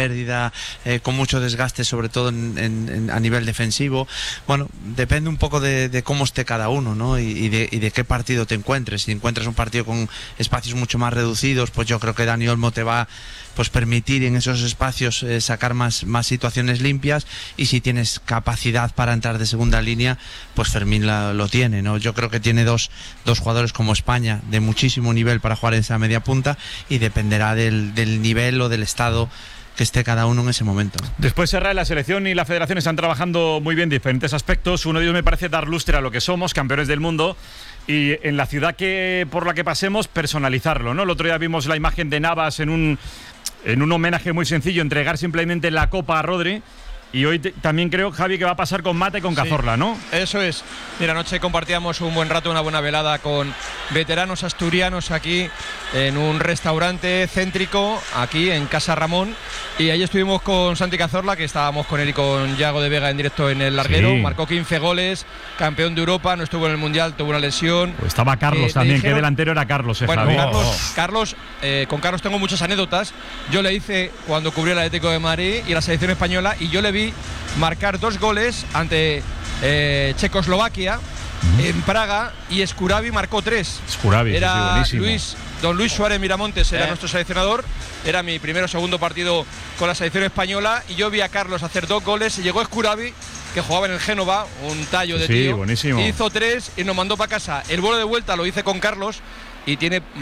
pérdida, con mucho desgaste, sobre todo a nivel defensivo. Bueno, depende un poco de cómo esté cada uno, ¿no? Y de qué partido te encuentres. Si encuentras un partido con espacios mucho más reducidos, pues yo creo que Dani Olmo te va pues permitir en esos espacios sacar más situaciones limpias, y si tienes capacidad para entrar de segunda línea, pues Fermín lo tiene, ¿no? Yo creo que tiene dos jugadores como España de muchísimo nivel para jugar en esa media punta, y dependerá del nivel o del estado que esté cada uno en ese momento. Después, Serra, la selección y la federación están trabajando muy bien diferentes aspectos. Uno de ellos me parece dar lustre a lo que somos, campeones del mundo, y en la ciudad por la que pasemos, personalizarlo, ¿no? El otro día vimos la imagen de Navas en un homenaje muy sencillo, entregar simplemente la copa a Rodri. Y hoy también creo, Javi, que va a pasar con Mata y con Cazorla, ¿no? Eso es. Mira, anoche compartíamos un buen rato, una buena velada con veteranos asturianos aquí en un restaurante céntrico, aquí en Casa Ramón. Y ahí estuvimos con Santi Cazorla, que estábamos con él y con Yago de Vega en directo en el larguero. Sí. Marcó 15 goles, campeón de Europa, no estuvo en el Mundial, tuvo una lesión. Pues estaba Carlos también, dijeron, que delantero era Carlos, bueno, Javi. Carlos, con Carlos tengo muchas anécdotas. Yo le hice cuando cubrió el Atlético de Madrid y la selección española, y yo le vi marcar 2 goles ante Checoslovaquia en Praga, y Scuravi marcó 3. Scuravi, era sí, don Luis Suárez Miramontes, era nuestro seleccionador. Era mi primero o segundo partido con la selección española, y yo vi a Carlos hacer 2 goles, y llegó Scuravi, que jugaba en el Génova, un tallo de tío, buenísimo. Hizo 3 y nos mandó para casa. El vuelo de vuelta lo hice con Carlos, y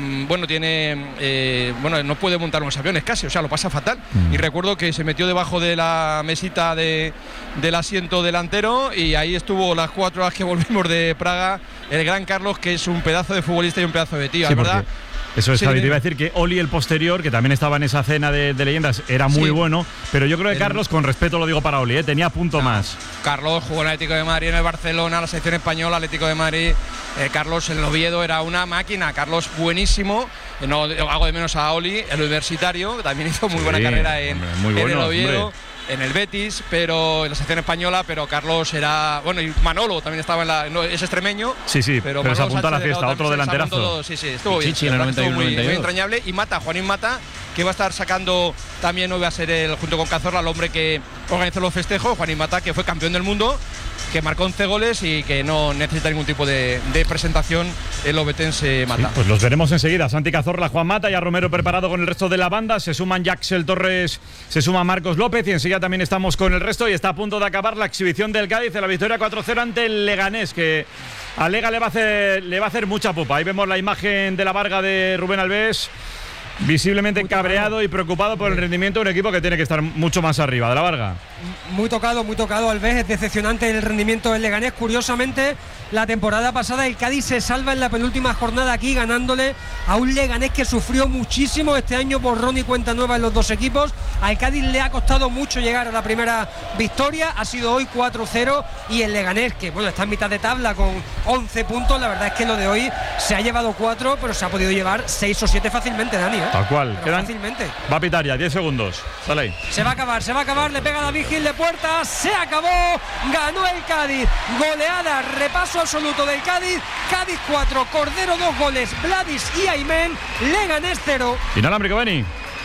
no puede montar unos aviones casi, o sea, lo pasa fatal. Y recuerdo que se metió debajo de la mesita del asiento delantero, y ahí estuvo las 4 horas que volvimos de Praga, el gran Carlos, que es un pedazo de futbolista y un pedazo de tío, sí, ¿verdad? Eso es, Javi, te iba a decir que Oli, el posterior, que también estaba en esa cena de leyendas, era muy bueno, pero yo creo que Carlos, con respeto lo digo para Oli, tenía punto más. Carlos jugó en el Atlético de Madrid, en el Barcelona, la selección española, Atlético de Madrid. Carlos en el Oviedo era una máquina. Carlos buenísimo. No hago de menos a Oli, el universitario, que también hizo muy buena carrera en el Oviedo. Hombre. En el Betis, pero en la selección española, pero Carlos era... Bueno, y Manolo también estaba es extremeño. Sí, pero se apuntó a la fiesta, otro delanterazo. Sí, estuvo bien. Estuvo muy entrañable. Y Mata, Juanín Mata, que va a estar sacando también, hoy va a ser junto con Cazorla, el hombre que organizó los festejos. Juanín Mata, que fue campeón del mundo, que marcó 11 goles y que no necesita ningún tipo de presentación, el obetense Mata. Sí, pues los veremos enseguida. Santi Cazorla, Juan Mata y a Romero preparado con el resto de la banda. Se suman Jaxel Torres, se suma Marcos López, y enseguida también estamos con el resto, y está a punto de acabar la exhibición del Cádiz en la victoria 4-0 ante el Leganés, que a Lega le va a hacer mucha pupa. Ahí vemos la imagen de la Varga de Rubén Alves, visiblemente cabreado y preocupado por el rendimiento de un equipo que tiene que estar mucho más arriba. De la Varga. Muy tocado Alves, es decepcionante el rendimiento del Leganés. Curiosamente, la temporada pasada el Cádiz se salva en la penúltima jornada aquí, ganándole a un Leganés que sufrió muchísimo este año, borrón y cuenta nueva en los dos equipos. Al Cádiz le ha costado mucho llegar a la primera victoria, ha sido hoy 4-0, y el Leganés, que está en mitad de tabla con 11 puntos, la verdad es que lo de hoy se ha llevado 4, pero se ha podido llevar 6 o 7 fácilmente, Dani. Tal cual, fácilmente. Va a pitar ya, 10 segundos. Sale ahí. Se va a acabar, le pega David Gil de puerta, se acabó, ganó el Cádiz, goleada, repaso absoluto del Cádiz, Cádiz 4, Cordero 2 goles, Vladis y Aymen, Leganés 0. Inalámbrico, Beni.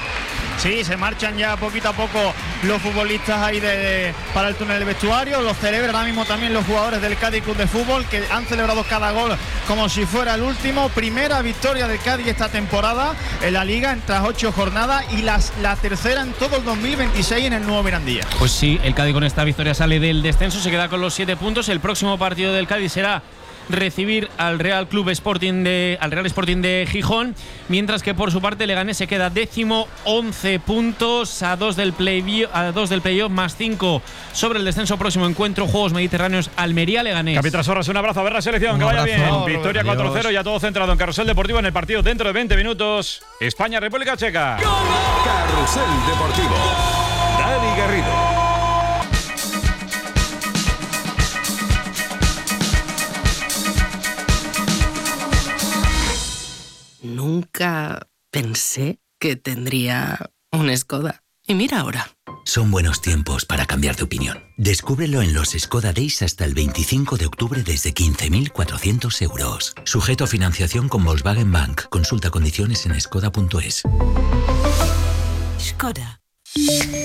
Sí, se marchan ya poquito a poco los futbolistas ahí para el túnel del vestuario. Lo celebran ahora mismo también los jugadores del Cádiz Club de Fútbol, que han celebrado cada gol como si fuera el último. Primera victoria del Cádiz esta temporada en la Liga tras 8 jornadas, y la tercera en todo el 2026 en el nuevo Mirandilla. Pues sí, el Cádiz con esta victoria sale del descenso, se queda con los 7 puntos. El próximo partido del Cádiz será recibir al Real Sporting de Gijón, mientras que por su parte Leganés se queda décimo, 11 puntos a 2 del playoff, más 5 sobre el descenso. Próximo encuentro, Juegos Mediterráneos, Almería-Leganés. Capitán Sorras, un abrazo, a ver la selección, que vaya bien. Victoria 4-0, ya todo centrado en Carrusel Deportivo, en el partido dentro de 20 minutos, España-República Checa. Carrusel Deportivo, Dani Garrido. Nunca pensé que tendría un Skoda. Y mira ahora. Son buenos tiempos para cambiar de opinión. Descúbrelo en los Skoda Days hasta el 25 de octubre desde 15.400 euros. Sujeto a financiación con Volkswagen Bank. Consulta condiciones en skoda.es. Skoda.